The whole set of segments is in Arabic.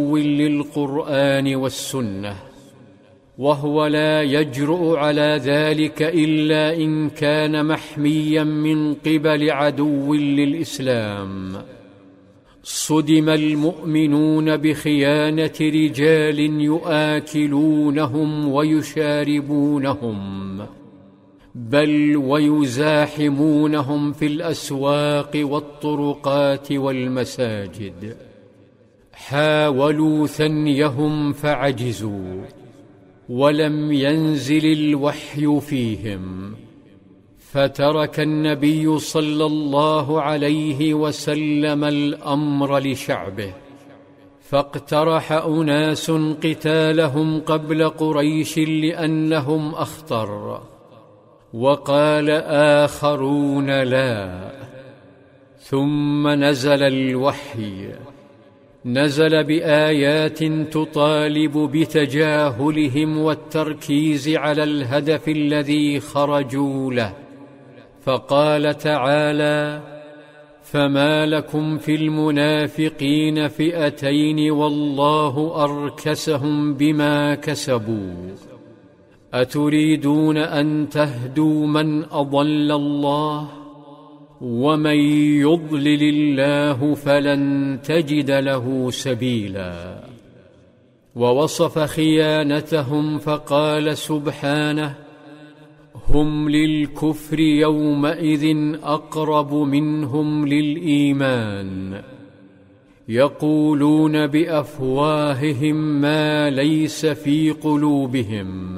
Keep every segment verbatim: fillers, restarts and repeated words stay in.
للقرآن والسنة، وهو لا يجرؤ على ذلك إلا إن كان محميا من قبل عدو للإسلام. صدم المؤمنون بخيانة رجال يؤكلونهم ويشاربونهم، بل ويزاحمونهم في الأسواق والطرقات والمساجد. حاولوا ثنيهم فعجزوا، ولم ينزل الوحي فيهم، فترك النبي صلى الله عليه وسلم الأمر لشعبه، فاقترح أناس قتالهم قبل قريش لأنهم أخطر، وقال آخرون لا. ثم نزل الوحي، نزل بآيات تطالب بتجاهلهم والتركيز على الهدف الذي خرجوا له، فقال تعالى: فما لكم في المنافقين فئتين والله أركسهم بما كسبوا، أتريدون أن تهدوا من أضل الله، ومن يضلل الله فلن تجد له سبيلا. ووصف خيانتهم فقال سبحانه: هم للكفر يومئذ أقرب منهم للإيمان، يقولون بأفواههم ما ليس في قلوبهم،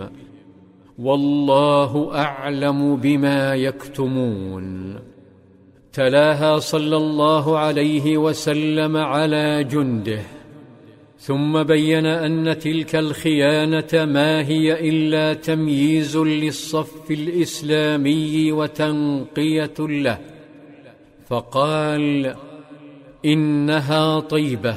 والله أعلم بما يكتمون. تلاها صلى الله عليه وسلم على جنده، ثم بين أن تلك الخيانة ما هي إلا تمييز للصف الإسلامي وتنقية له، فقال: إنها طيبة،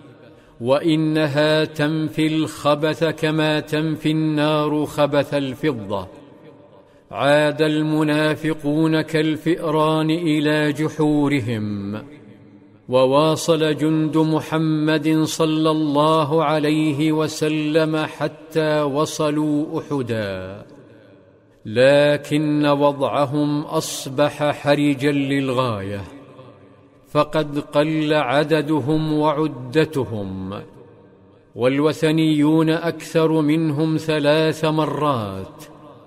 وإنها تنفي الخبث كما تنفي النار خبث الفضة. عاد المنافقون كالفئران إلى جحورهم، وواصل جند محمد صلى الله عليه وسلم حتى وصلوا أحدا، لكن وضعهم أصبح حرجا للغاية، فقد قل عددهم وعدتهم، والوثنيون أكثر منهم ثلاث مرات،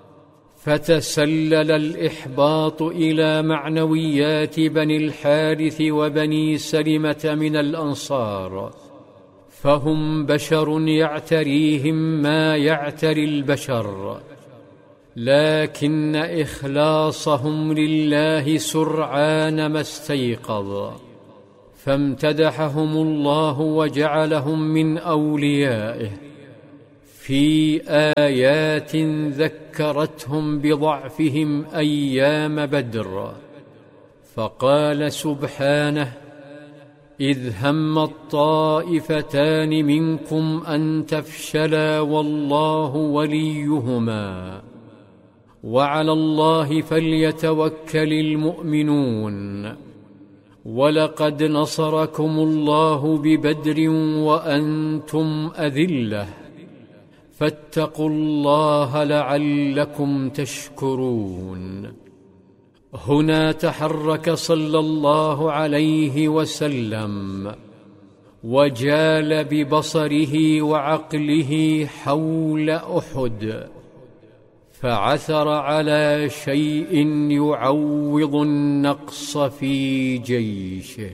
فتسلل الإحباط إلى معنويات بني الحارث وبني سلمة من الأنصار، فهم بشر يعتريهم ما يعتري البشر، لكن إخلاصهم لله سرعان ما استيقظ، فامتدحهم الله وجعلهم من أوليائه في آيات ذكرتهم بضعفهم أيام بدر، فقال سبحانه: إذ هم الطائفتان منكم أن تفشلا والله وليهما وعلى الله فليتوكل المؤمنون، ولقد نصركم الله ببدر وأنتم أذلة، فاتقوا الله لعلكم تشكرون. هنا تحرك صلى الله عليه وسلم، وجال ببصره وعقله حول أحد، فعثر على شيء يعوض النقص في جيشه.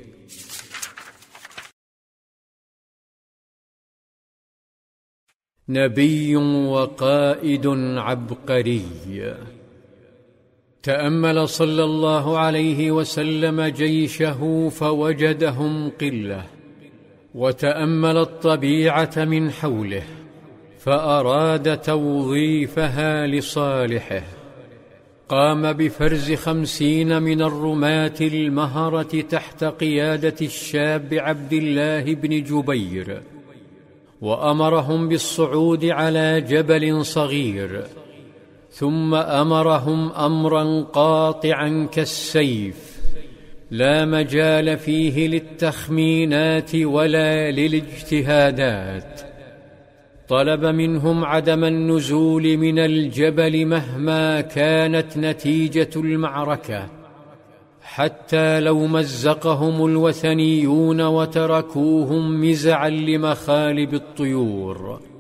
نبي وقائد عبقري. تأمل صلى الله عليه وسلم جيشه فوجدهم قلة، وتأمل الطبيعة من حوله فأراد توظيفها لصالحه. قام بفرز خمسين من الرماة المهرة تحت قيادة الشاب عبد الله بن جبير، وأمرهم بالصعود على جبل صغير، ثم أمرهم أمرا قاطعا كالسيف لا مجال فيه للتخمينات ولا للاجتهادات. طلب منهم عدم النزول من الجبل مهما كانت نتيجة المعركة، حتى لو مزقهم الوثنيون وتركوهم مزعا لمخالب الطيور.